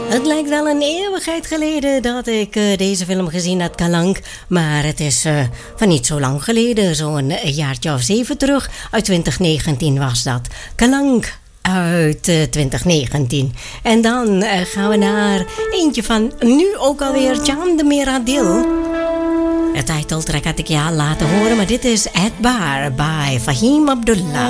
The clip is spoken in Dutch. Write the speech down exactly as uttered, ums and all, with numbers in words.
Het lijkt wel een eeuwigheid geleden dat ik uh, deze film gezien had, Kalank. Maar het is uh, van niet zo lang geleden, zo'n jaartje of zeven terug. Uit twintig negentien was dat. Kalank uit uh, twintig negentien. En dan uh, gaan we naar eentje van nu ook alweer Cham de Meradil. De titeltrack had ik je al laten horen, maar dit is Etbar by Fahim Abdullah.